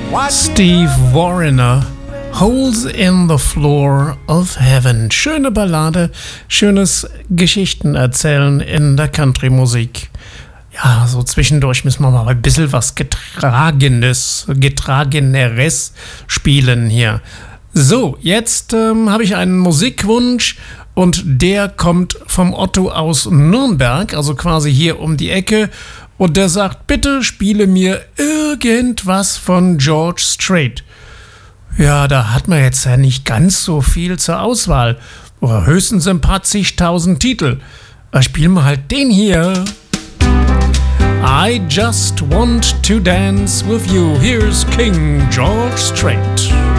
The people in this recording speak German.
Steve Wariner, Holes in the Floor of Heaven. Schöne Ballade, schönes Geschichtenerzählen in der Country-Musik. Ja, so zwischendurch müssen wir mal ein bisschen was Getrageneres spielen hier. So, jetzt habe ich einen Musikwunsch und der kommt vom Otto aus Nürnberg, also quasi hier um die Ecke. Und der sagt, bitte spiele mir irgendwas von George Strait. Ja, da hat man jetzt ja nicht ganz so viel zur Auswahl. Oder höchstens ein paar zigtausend Titel. Da spielen wir halt den hier. I just want to dance with you. Here's King George Strait.